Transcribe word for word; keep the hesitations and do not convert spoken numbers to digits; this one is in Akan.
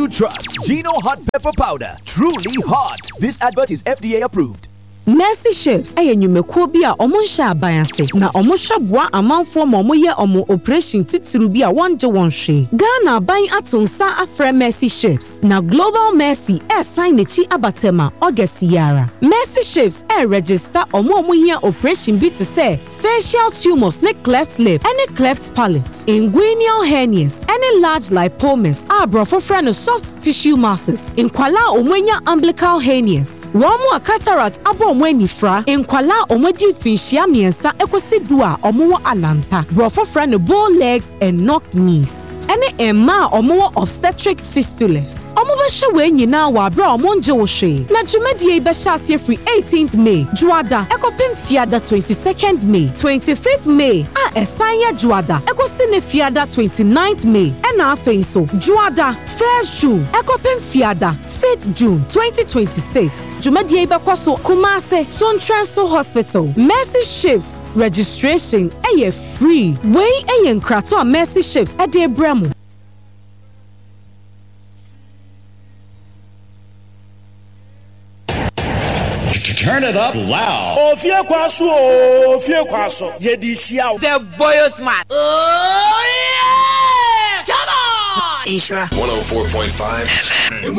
you trust. Gino hot pepper powder. Truly hot. This advert is F D A approved. Mercy Ships aye nyumekuo bi a omo hye abayase na omo hweboa amanfo ma omo ye omo operation titiru bi a wonje wonhwe Ghana ban atonsa afre Mercy Ships na Global Mercy e sign nechi abatema August yara Mercy Ships e register omo omo ye operation bi te say facial tumors ne cleft lip any cleft palate inguinal hernias any large lipomas abrofo friend soft tissue masses inkwala omwenya umbilical hernias womo cataract abo Mweni fra enkwala omoji finshia miensa ekosi dua omo alanta brofo friend bow legs and knocked knees ene emma omo obstetric fistulas omo be hwe we nyina wa bra omo nje wo hwe na dwumadie be hye ase free eighteenth May juada ekopim fiada twenty-second May twenty-fifth May a esanya juada ekosi ne fiada twenty-ninth May ena afei so juada first June ekopim fiada fifth June twenty twenty-six dwumadie be kwaso kuma Sontranso Hospital. Mercy Ships registration eye free. Way eye nkrato a Mercy Ships e de bremu. Turn it up loud. Oh, fie kwaso, oh, fie kwaso. Ye di shia. The boy smart. Oh yeah! Come on! Isra one oh four point five